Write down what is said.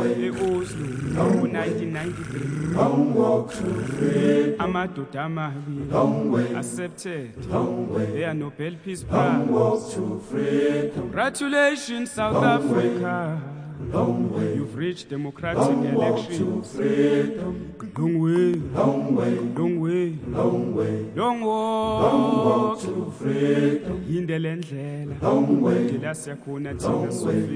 e-Oslo ngo-1993 amadoda amabili accepted their Nobel Peace Prize. Congratulations, South Africa. You've reached democratic elections. Long way, long way, long way, long way, long walk to freedom. Indlela, long way,